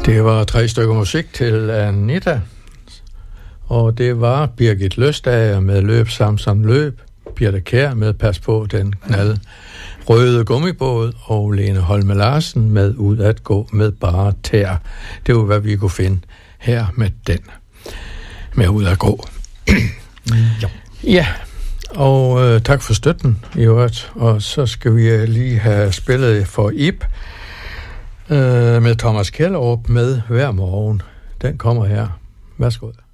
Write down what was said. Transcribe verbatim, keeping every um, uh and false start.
Det var tre stykker musik til Anita, og det var Birgit Løstager med Løb Samson Løb, Birte Kjær med Pas på den knald røde gummibåd, og Lene Holme Larsen med Ud at gå med bare tær. Det var, hvad vi kunne finde her med den, med Ud at gå. ja. ja, og øh, tak for støtten i øvrigt, og så skal vi lige have spillet for Ib, øh, med Thomas Kjellerup med Hver morgen. Den kommer her. Værsgo.